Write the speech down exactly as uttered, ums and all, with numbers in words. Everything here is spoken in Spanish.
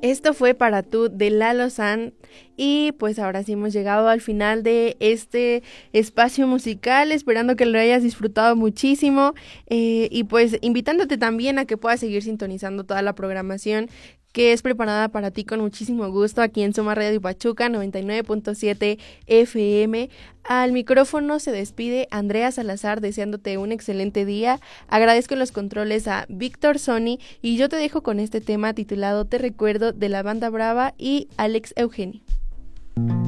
Esto fue Para Tú de Lalo San y pues ahora sí hemos llegado al final de este espacio musical, esperando que lo hayas disfrutado muchísimo eh, y pues invitándote también a que puedas seguir sintonizando toda la programación que es preparada para ti con muchísimo gusto aquí en Soma Radio Pachuca noventa y nueve punto siete F M. Al micrófono se despide Andrea Salazar deseándote un excelente día. Agradezco en los controles a Víctor Sony y yo te dejo con este tema titulado Te Recuerdo de la Banda Brava y Alex Eugenio.